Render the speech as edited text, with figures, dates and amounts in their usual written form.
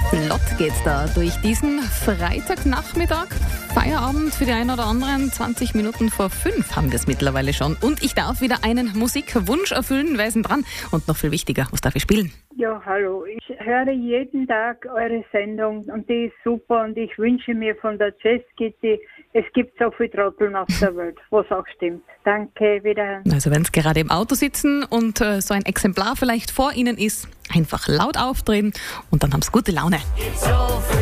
Flott geht's da durch diesen Freitagnachmittag. Feierabend für die einen oder anderen. 20 Minuten vor 5 haben wir es mittlerweile schon. Und ich darf wieder einen Musikwunsch erfüllen. Wer ist denn dran? Und noch viel wichtiger, was darf ich spielen? Ja, hallo. Ich höre jeden Tag eure Sendung und die ist super und ich wünsche mir von der Jazzkitty, es gibt so viel Trotteln auf der Welt, was auch stimmt. Danke, wiederhören. Also wenn Sie gerade im Auto sitzen und so ein Exemplar vielleicht vor Ihnen ist, einfach laut aufdrehen und dann haben Sie gute Laune.